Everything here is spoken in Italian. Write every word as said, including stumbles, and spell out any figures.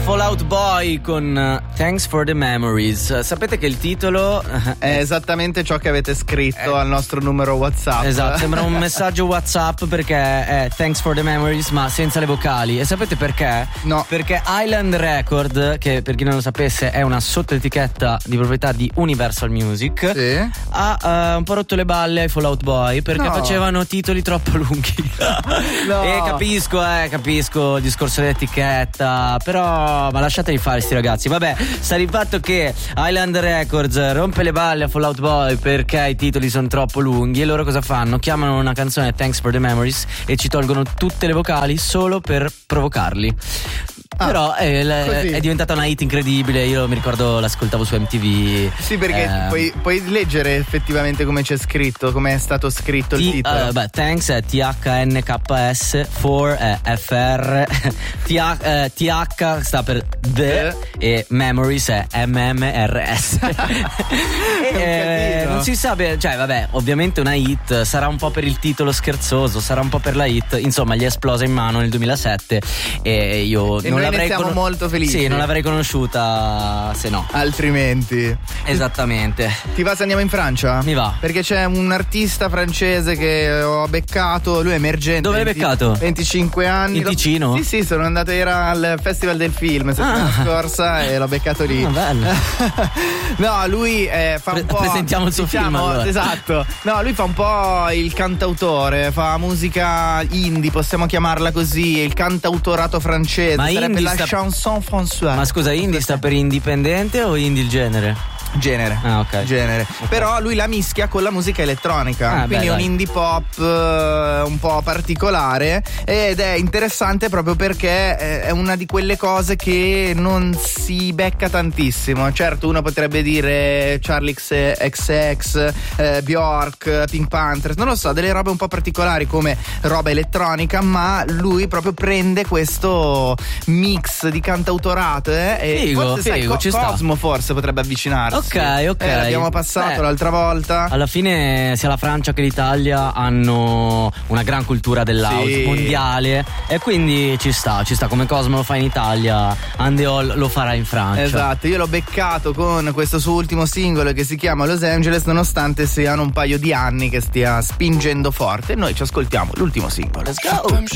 Fallout Boy con uh, Thanks for the Memories. Sapete che il titolo è esattamente ciò che avete scritto eh, al nostro numero WhatsApp. Esatto, sembra un messaggio WhatsApp perché è Thanks for the Memories ma senza le vocali. E sapete perché? No. Perché Island Record, che per chi non lo sapesse è una sottoetichetta di proprietà di Universal Music, sì, ha uh, un po' rotto le balle ai Fallout Boy perché no. facevano titoli troppo lunghi. No. E capisco, eh, capisco il discorso dell'etichetta, però ma lasciateli fare sti ragazzi. Vabbè, sta di fatto che Island Records rompe le balle a Fallout Boy perché i titoli sono troppo lunghi e loro cosa fanno? Chiamano una canzone Thanks for the Memories e ci tolgono tutte le vocali solo per provocarli. Ah, però è, è diventata una hit incredibile. Io mi ricordo l'ascoltavo su M T V. Sì, perché eh, puoi, puoi leggere effettivamente come c'è scritto, come è stato scritto T- il titolo. Uh, beh, Thanks è T H N K S, for è F R, T H, eh, T H sta per The e Memories è M M R S. E, eh, non si sa bene, cioè vabbè, ovviamente una hit, sarà un po' per il titolo scherzoso, sarà un po' per la hit, insomma gli è esplosa in mano nel duemilasette e io e non noi l'avrei ne siamo con- molto felici. Sì, non l'avrei conosciuta se no. Altrimenti. Esattamente. Ti va se andiamo in Francia? Mi va. Perché c'è un artista francese che ho beccato, lui è emergente. Dove l'hai venti beccato? venticinque anni. In Ticino? Sì, sì, sono andato, era al Festival del Film settimana Ah. scorsa e l'ho beccato lì. Ah, bello. No, lui eh, fa un Pre- po'. presentiamo il suo diciamo, film, allora. Esatto. No, lui fa un po' il cantautore, fa musica indie, possiamo chiamarla così, il cantautorato francese. Ma sarebbe indie la sta- chanson française. Ma scusa, indie sta per indipendente o indie il genere? Genere, Ah, ok. genere. Okay. Però lui la mischia con la musica elettronica, Ah, quindi beh, è un dai. indie pop eh, un po' particolare ed è interessante proprio perché eh, è una di quelle cose che non si becca tantissimo. Certo, uno potrebbe dire Charli X X, eh, Bjork, Pink Panthers, non lo so, delle robe un po' particolari come roba elettronica, ma lui proprio prende questo mix di cantautorato eh, e Figo, forse sai, figo, Co- ci sta. Cosmo forse potrebbe avvicinarsi. Ok, ok. Eh, l'abbiamo passato Beh, l'altra volta. alla fine sia la Francia che l'Italia hanno una gran cultura dell'house Sì. mondiale e quindi ci sta, ci sta, come Cosmo lo fa in Italia, Andeol lo farà in Francia. Esatto, io l'ho beccato con questo suo ultimo singolo che si chiama Los Angeles, nonostante siano un paio di anni che stia spingendo forte. Noi ci ascoltiamo l'ultimo singolo. Let's go!